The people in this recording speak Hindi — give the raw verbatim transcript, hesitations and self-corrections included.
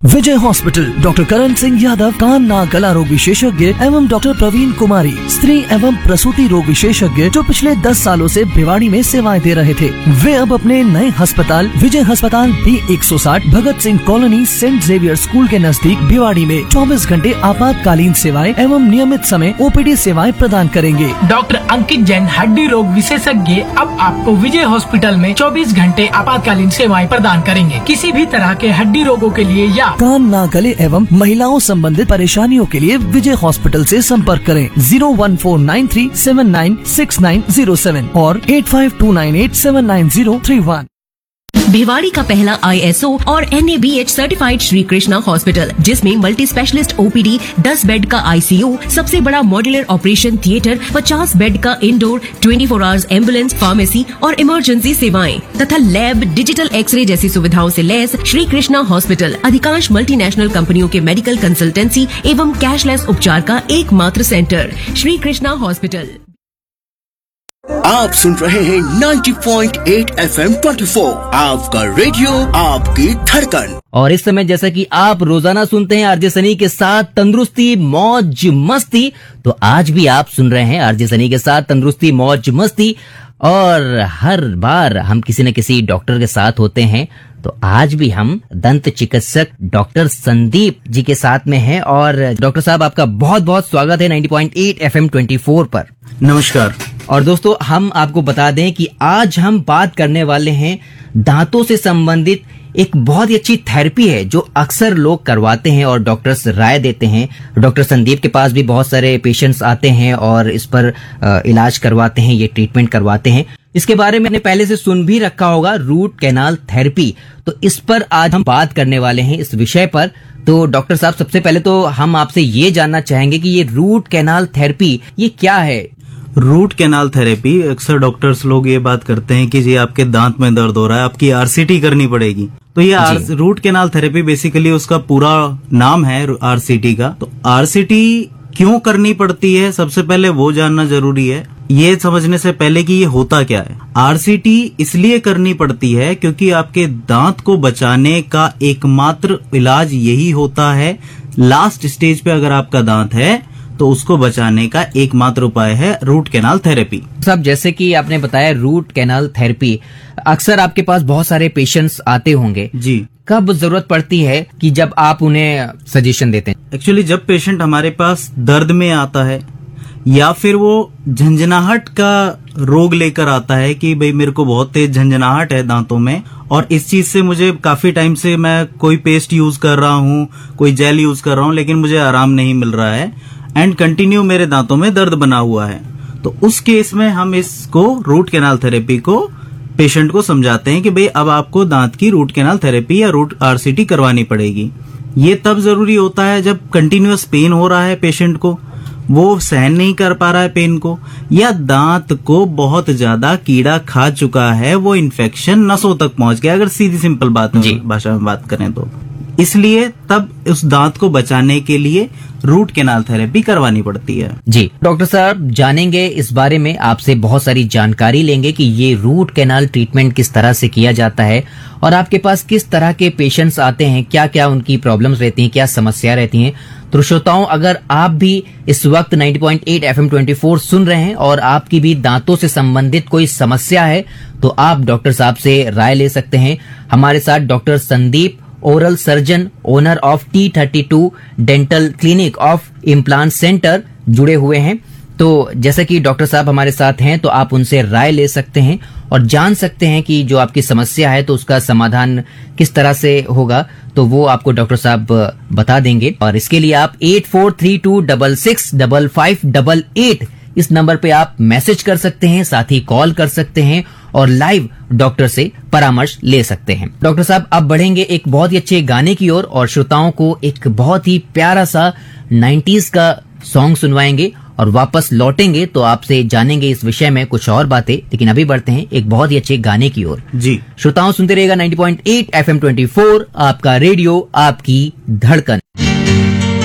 विजय हॉस्पिटल, डॉक्टर करण सिंह यादव, कान नाक गला रोग विशेषज्ञ एवं डॉक्टर प्रवीण कुमारी, स्त्री एवं प्रसूति रोग विशेषज्ञ, जो पिछले दस सालों से भिवाड़ी में सेवाएं दे रहे थे, वे अब अपने नए अस्पताल विजय अस्पताल बी एक सौ साठ Bhagat Singh colony Saint Xavier school के नजदीक भिवाड़ी में चौबीस घंटे आपातकालीन सेवाएं एवं नियमित समय ओपीडी सेवाएं प्रदान करेंगे। डॉक्टर अंकित जैन हड्डी रोग विशेषज्ञ अब आपको विजय हॉस्पिटल में चौबीस घंटे आपातकालीन सेवाएं प्रदान करेंगे। किसी भी तरह के हड्डी रोगों के लिए या कान नाक गले एवं महिलाओं संबंधित परेशानियों के लिए विजय हॉस्पिटल से संपर्क करें zero one four nine three seven nine six nine zero seven और eight five to nine eight seven nine zero three one. Bhiwadi का पहला आई एस ओ और N A B H certified Shri Krishna hospital, जिसमें multi specialist O P D, दस बेड का आई सी यू, सबसे बड़ा मॉड्यूलर ऑपरेशन थिएटर, पचास बेड का इंडोर, चौबीस आवर्स एम्बुलेंस, फार्मेसी और इमरजेंसी सेवाएं तथा लैब, डिजिटल एक्सरे जैसी सुविधाओं से लैस श्री कृष्णा हॉस्पिटल अधिकांश मल्टीनेशनल कंपनियों के मेडिकल कंसल्टेंसी एवं कैशलेस उपचार का एकमात्र सेंटर श्री कृष्णा हॉस्पिटल। आप सुन रहे हैं नब्बे पॉइंट आठ एफ एम चौबीस, आपका रेडियो, आपकी धड़कन। और इस समय जैसा कि आप रोजाना सुनते हैं आरजे सनी के साथ तंदुरुस्ती मौज मस्ती, तो आज भी आप सुन रहे हैं आरजे सनी के साथ तंदुरुस्ती मौज मस्ती। और हर बार हम किसी न किसी डॉक्टर के साथ होते हैं, तो आज भी हम दंत चिकित्सक डॉक्टर संदीप जी के साथ में हैं। और डॉक्टर साहब, आपका बहुत बहुत स्वागत है नब्बे पॉइंट आठ एफ एम चौबीस पर। नमस्कार। और दोस्तों, हम आपको बता दें कि आज हम बात करने वाले हैं दांतों से संबंधित एक बहुत ही अच्छी थेरेपी है जो अक्सर लोग करवाते हैं और डॉक्टर्स राय देते हैं। डॉक्टर संदीप के पास भी बहुत सारे पेशेंट्स आते हैं और इस पर इलाज करवाते हैं, ये ट्रीटमेंट करवाते हैं। इसके बारे में मैंने पहले से सुन भी रखा होगा, रूट कैनाल थेरेपी। तो इस पर आज हम बात करने वाले हैं, इस विषय पर। तो डॉक्टर साहब, सबसे पहले तो हम आपसे ये जानना चाहेंगे कि ये रूट कैनाल थेरेपी ये क्या है? रूट कैनाल थेरेपी, अक्सर डॉक्टर्स लोग ये बात करते हैं कि जी आपके दांत में दर्द हो रहा है, आपकी आरसीटी करनी पड़ेगी। तो ये रूट कैनाल थेरेपी बेसिकली उसका पूरा नाम है आरसीटी का। तो आरसीटी क्यों करनी पड़ती है, सबसे पहले वो जानना जरूरी है, ये समझने से पहले कि ये होता क्या है। आरसीटी इसलिए करनी पड़ती है क्योंकि आपके दांत को बचाने का एकमात्र इलाज यही होता है। लास्ट स्टेज पे अगर आपका दांत है तो उसको बचाने का एकमात्र उपाय है रूट कैनाल थेरेपी। सब जैसे कि आपने बताया रूट कैनाल थेरेपी, अक्सर आपके पास बहुत सारे पेशेंट्स आते होंगे जी। कब जरूरत पड़ती है कि जब आप उन्हें सजेशन देते हैं? एक्चुअली जब पेशेंट हमारे पास दर्द में आता है या फिर वो झंझनाहट का रोग लेकर आता है कि भाई मेरे को बहुत तेज झंझनाहट है दांतों में और इस चीज से मुझे काफी टाइम से मैं कोई पेस्ट यूज कर रहा हूँ, कोई जेल यूज कर रहा हूँ, लेकिन मुझे आराम नहीं मिल रहा है एंड कंटिन्यू मेरे दांतों में दर्द बना हुआ है, तो उस केस में हम इसको रूट कैनाल थेरेपी को पेशेंट को समझाते हैं कि भाई अब आपको दांत की रूट कैनाल थेरेपी या रूट आरसीटी करवानी पड़ेगी। ये तब जरूरी होता है जब कंटिन्यूअस पेन हो रहा है पेशेंट को, वो सहन नहीं कर पा रहा है पेन को, या दांत को बहुत ज्यादा कीड़ा खा चुका है, वो इन्फेक्शन नसों तक पहुंच गया, अगर सीधी सिंपल बात में भाषा में बात करें तो। इसलिए तब उस दांत को बचाने के लिए रूट कैनाल थेरेपी करवानी पड़ती है। जी डॉक्टर साहब, जानेंगे इस बारे में आपसे, बहुत सारी जानकारी लेंगे कि ये रूट कैनाल ट्रीटमेंट किस तरह से किया जाता है और आपके पास किस तरह के पेशेंट्स आते हैं, क्या क्या उनकी प्रॉब्लम्स रहती हैं, क्या समस्या रहती हैं। तो श्रोताओं, अगर आप भी इस वक्त नब्बे पॉइंट आठ एफ एम चौबीस सुन रहे हैं और आपकी भी दांतों से संबंधित कोई समस्या है, तो आप डॉक्टर साहब से राय ले सकते हैं। हमारे साथ doctor Sandeep, oral surgeon, owner of T thirty two dental clinic of implant centre, जुड़े हुए हैं। तो जैसा कि डॉक्टर साहब हमारे साथ हैं, तो आप उनसे राय ले सकते हैं और जान सकते हैं कि जो आपकी समस्या है तो उसका समाधान किस तरह से होगा, तो वो आपको डॉक्टर साहब बता देंगे। और इसके लिए आप eight four three to double six double five double eight इस नंबर पे आप मैसेज कर सकते हैं, साथ ही कॉल कर सकते हैं और लाइव डॉक्टर से परामर्श ले सकते हैं। डॉक्टर साहब, अब बढ़ेंगे एक बहुत ही अच्छे गाने की ओर और श्रोताओं को एक बहुत ही प्यारा सा नाइंटीज़ का सॉन्ग सुनवाएंगे और वापस लौटेंगे तो आपसे जानेंगे इस विषय में कुछ और बातें। लेकिन अभी बढ़ते हैं एक बहुत ही अच्छे गाने की ओर। जी श्रोताओं, सुनते रहेगा नब्बे पॉइंट आठ एफ एम चौबीस, आपका रेडियो, आपकी धड़कन।